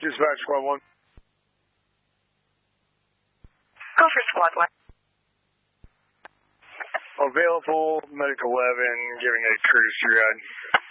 Dispatch Squad 1. Go for Squad 1. Available, Medic 11, giving a courtesy ride.